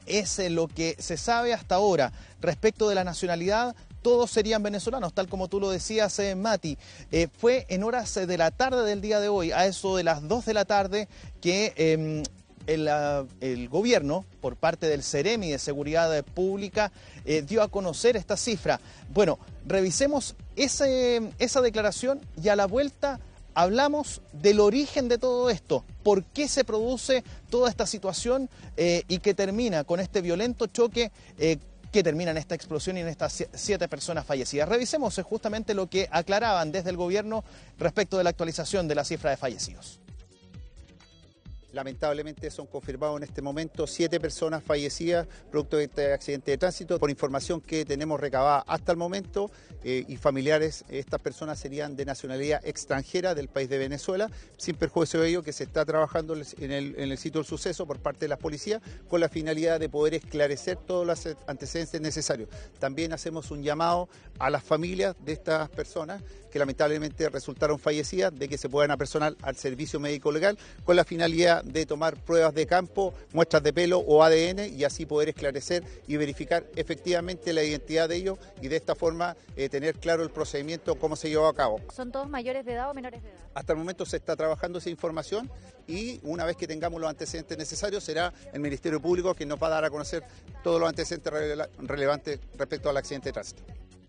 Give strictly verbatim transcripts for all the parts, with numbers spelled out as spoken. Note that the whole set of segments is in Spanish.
es lo que se sabe hasta ahora. Respecto de la nacionalidad, todos serían venezolanos, tal como tú lo decías, eh, Mati. Eh, fue en horas de la tarde del día de hoy, a eso de las dos de la tarde, que eh, el, uh, el gobierno, por parte del Ceremi de Seguridad Pública, eh, dio a conocer esta cifra. Bueno, revisemos ese, esa declaración y a la vuelta hablamos del origen de todo esto, por qué se produce toda esta situación eh, y que termina con este violento choque eh, que termina en esta explosión y en estas siete personas fallecidas. Revisemos justamente lo que aclaraban desde el gobierno respecto de la actualización de la cifra de fallecidos. Lamentablemente son confirmados en este momento siete personas fallecidas producto de este accidente de tránsito. Por información que tenemos recabada hasta el momento eh, y familiares, estas personas serían de nacionalidad extranjera del país de Venezuela, sin perjuicio de ello que se está trabajando en el, en el sitio del suceso por parte de las policías con la finalidad de poder esclarecer todos los antecedentes necesarios. También hacemos un llamado a las familias de estas personas que lamentablemente resultaron fallecidas, de que se puedan apersonar al servicio médico legal con la finalidad de tomar pruebas de campo, muestras de pelo o A D N y así poder esclarecer y verificar efectivamente la identidad de ellos y de esta forma eh, tener claro el procedimiento, cómo se llevó a cabo. ¿Son todos mayores de edad o menores de edad? Hasta el momento se está trabajando esa información y una vez que tengamos los antecedentes necesarios será el Ministerio Público quien nos va a dar a conocer todos los antecedentes rele- relevantes respecto al accidente de tránsito.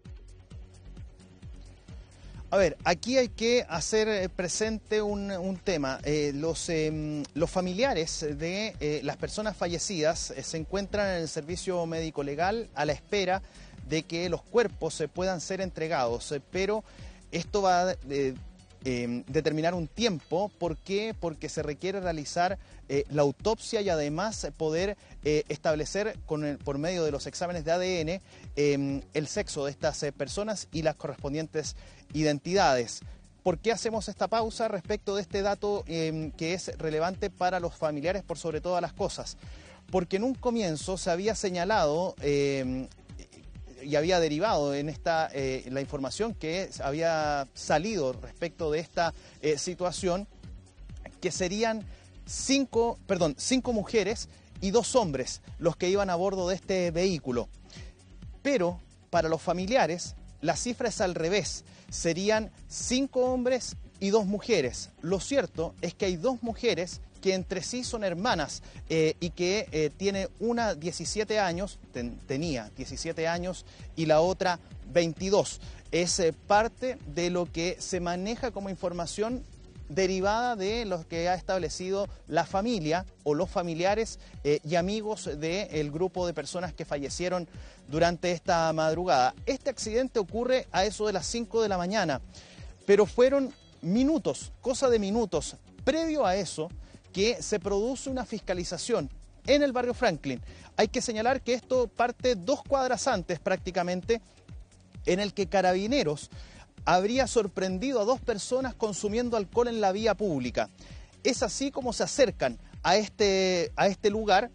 A ver, aquí hay que hacer presente un, un tema. Eh, los, eh, los familiares de eh, las personas fallecidas eh, se encuentran en el servicio médico legal a la espera de que los cuerpos eh, puedan ser entregados, eh, pero esto va a eh, eh, determinar un tiempo. ¿Por qué? Porque se requiere realizar eh, la autopsia y además poder eh, establecer con el, por medio de los exámenes de A D N eh, el sexo de estas eh, personas y las correspondientes identidades. ¿Por qué hacemos esta pausa respecto de este dato eh, que es relevante para los familiares por sobre todas las cosas? Porque en un comienzo se había señalado eh, y había derivado en esta eh, la información que había salido respecto de esta eh, situación, que serían cinco, perdón, cinco mujeres y dos hombres los que iban a bordo de este vehículo. Pero para los familiares la cifra es al revés, serían cinco hombres y dos mujeres. Lo cierto es que hay dos mujeres que entre sí son hermanas eh, y que eh, tiene una diecisiete años, ten, tenía diecisiete años y la otra veintidós. Es eh, parte de lo que se maneja como información derivada de lo que ha establecido la familia o los familiares eh, y amigos del grupo de personas que fallecieron durante esta madrugada. Este accidente ocurre a eso de las cinco de la mañana, pero fueron minutos, cosa de minutos, previo a eso, que se produce una fiscalización en el barrio Franklin. Hay que señalar que esto parte dos cuadras antes prácticamente, en el que Carabineros habría sorprendido a dos personas consumiendo alcohol en la vía pública. Es así como se acercan a este, a este lugar,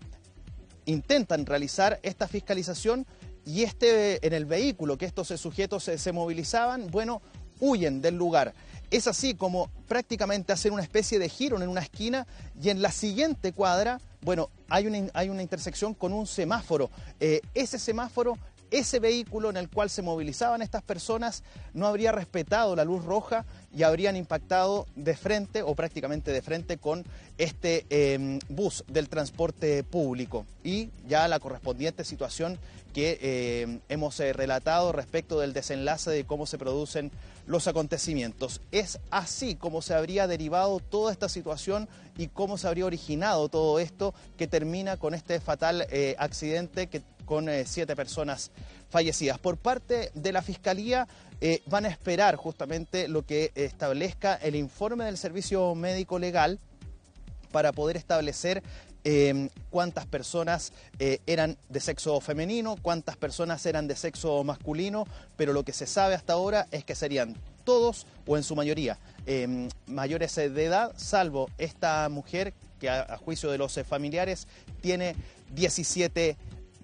intentan realizar esta fiscalización y este, en el vehículo que estos sujetos se, se movilizaban, bueno, huyen del lugar. Es así como prácticamente hacen una especie de giro en una esquina y en la siguiente cuadra, bueno, hay una, hay una intersección con un semáforo. Eh, ese semáforo, ese vehículo en el cual se movilizaban estas personas no habría respetado la luz roja y habrían impactado de frente o prácticamente de frente con este eh, bus del transporte público. Y ya la correspondiente situación que eh, hemos eh, relatado respecto del desenlace de cómo se producen los acontecimientos. Es así como se habría derivado toda esta situación y cómo se habría originado todo esto que termina con este fatal eh, accidente que con eh, siete personas fallecidas. Por parte de la Fiscalía eh, van a esperar justamente lo que establezca el informe del Servicio Médico Legal para poder establecer eh, cuántas personas eh, eran de sexo femenino, cuántas personas eran de sexo masculino, pero lo que se sabe hasta ahora es que serían todos o en su mayoría eh, mayores de edad, salvo esta mujer que a, a juicio de los familiares tiene diecisiete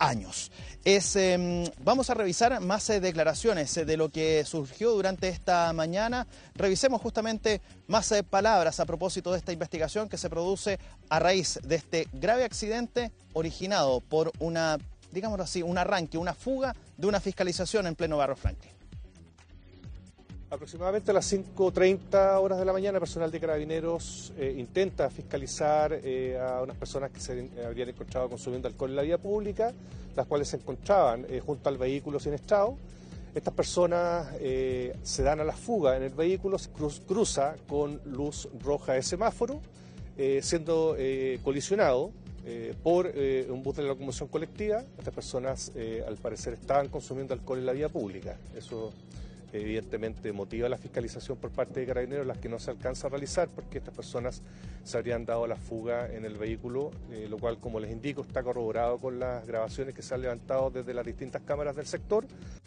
años. Es, eh, vamos a revisar más eh, declaraciones eh, de lo que surgió durante esta mañana. Revisemos justamente más eh, palabras a propósito de esta investigación que se produce a raíz de este grave accidente originado por una, digámoslo así, un arranque, una fuga de una fiscalización en pleno Barros Franklin. Aproximadamente a las cinco treinta horas de la mañana, personal de Carabineros eh, intenta fiscalizar eh, a unas personas que se eh, habrían encontrado consumiendo alcohol en la vía pública, las cuales se encontraban eh, junto al vehículo siniestrado. Estas personas eh, se dan a la fuga en el vehículo, cruz, cruza con luz roja de semáforo, eh, siendo eh, colisionado eh, por eh, un bus de la locomoción colectiva. Estas personas, eh, al parecer, estaban consumiendo alcohol en la vía pública. Eso evidentemente motiva la fiscalización por parte de Carabineros, las que no se alcanza a realizar porque estas personas se habrían dado a la fuga en el vehículo, eh, lo cual, como les indico, está corroborado con las grabaciones que se han levantado desde las distintas cámaras del sector.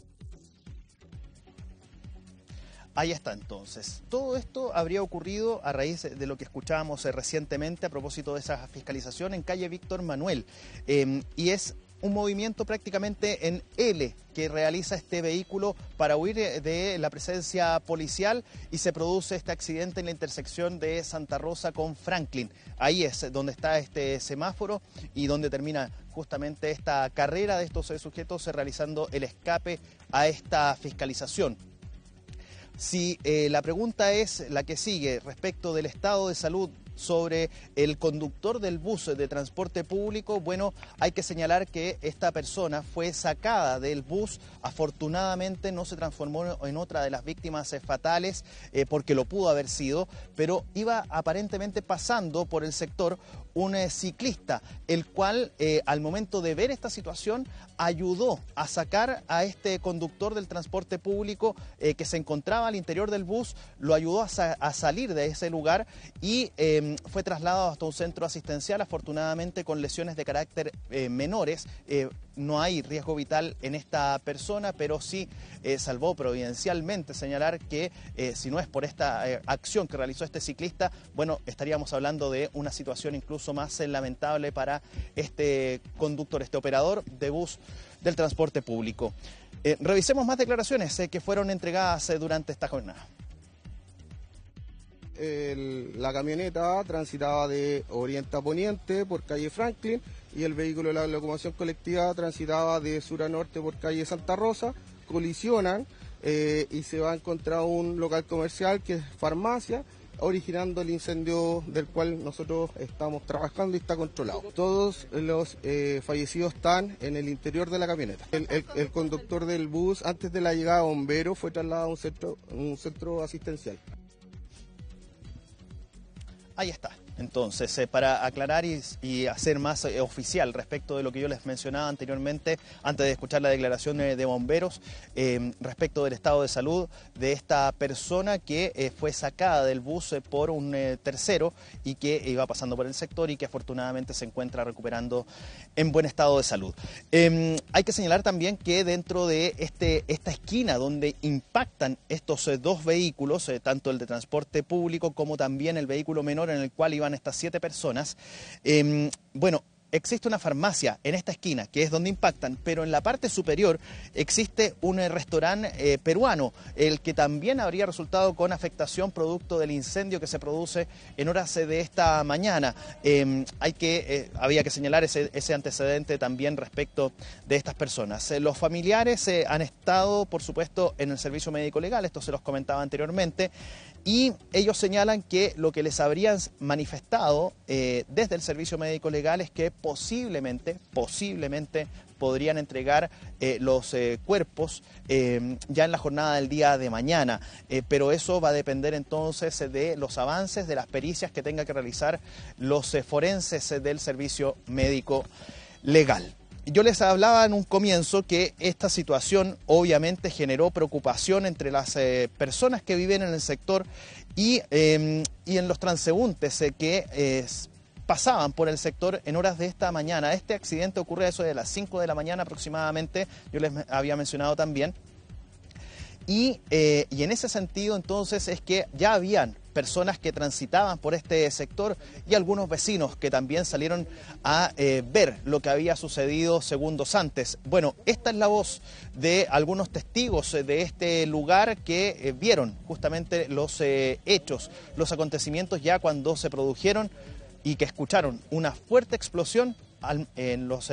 Ahí está entonces. Todo esto habría ocurrido a raíz de lo que escuchábamos recientemente a propósito de esa fiscalización en calle Víctor Manuel. Eh, y es un movimiento prácticamente en L que realiza este vehículo para huir de la presencia policial y se produce este accidente en la intersección de Santa Rosa con Franklin. Ahí es donde está este semáforo y donde termina justamente esta carrera de estos sujetos realizando el escape a esta fiscalización. Si eh, la pregunta es la que sigue respecto del estado de salud sobre el conductor del bus de transporte público, bueno, hay que señalar que esta persona fue sacada del bus, afortunadamente no se transformó en otra de las víctimas fatales, eh, porque lo pudo haber sido, pero iba aparentemente pasando por el sector un eh, ciclista, el cual eh, al momento de ver esta situación ayudó a sacar a este conductor del transporte público eh, que se encontraba al interior del bus, lo ayudó a, sa a salir de ese lugar y eh, fue trasladado hasta un centro asistencial, afortunadamente con lesiones de carácter eh, menores. Eh, no hay riesgo vital en esta persona, pero sí eh, salvó providencialmente señalar que eh, si no es por esta eh, acción que realizó este ciclista, bueno, estaríamos hablando de una situación incluso más eh, lamentable para este conductor, este operador de bus del transporte público. Eh, revisemos más declaraciones eh, que fueron entregadas eh, durante esta jornada. El, la camioneta transitaba de oriente a poniente por calle Franklin y el vehículo de la locomoción colectiva transitaba de sur a norte por calle Santa Rosa, colisionan eh, y se va a encontrar un local comercial que es farmacia, originando el incendio del cual nosotros estamos trabajando y está controlado. Todos los eh, fallecidos están en el interior de la camioneta. El, el, el conductor del bus, antes de la llegada de bomberos, fue trasladado a un centro, un centro asistencial. Ahí está. Entonces, eh, para aclarar y, y hacer más eh, oficial respecto de lo que yo les mencionaba anteriormente, antes de escuchar la declaración eh, de bomberos, eh, respecto del estado de salud de esta persona que eh, fue sacada del bus eh, por un eh, tercero y que iba pasando por el sector y que afortunadamente se encuentra recuperando en buen estado de salud. Eh, hay que señalar también que dentro de este, esta esquina donde impactan estos eh, dos vehículos, eh, tanto el de transporte público como también el vehículo menor en el cual iba estas siete personas, eh, bueno, existe una farmacia en esta esquina, que es donde impactan, pero en la parte superior existe un eh, restaurante eh, peruano, el que también habría resultado con afectación producto del incendio que se produce en horas eh, de esta mañana. Eh, hay que, eh, había que señalar ese, ese antecedente también respecto de estas personas. Eh, los familiares eh, han estado, por supuesto, en el servicio médico legal, esto se los comentaba anteriormente, y ellos señalan que lo que les habrían manifestado eh, desde el servicio médico legal es que posiblemente, posiblemente podrían entregar eh, los eh, cuerpos eh, ya en la jornada del día de mañana, eh, pero eso va a depender entonces de los avances, de las pericias que tenga que realizar los eh, forenses eh, del servicio médico legal. Yo les hablaba en un comienzo que esta situación obviamente generó preocupación entre las eh, personas que viven en el sector y, eh, y en los transeúntes eh, que eh, pasaban por el sector en horas de esta mañana. Este accidente ocurre a eso de las cinco de la mañana aproximadamente, yo les había mencionado también. Y, eh, y en ese sentido entonces es que ya habían personas que transitaban por este sector y algunos vecinos que también salieron a eh, ver lo que había sucedido segundos antes. Bueno, esta es la voz de algunos testigos de este lugar que eh, vieron justamente los eh, hechos, los acontecimientos ya cuando se produjeron y que escucharon una fuerte explosión al, en los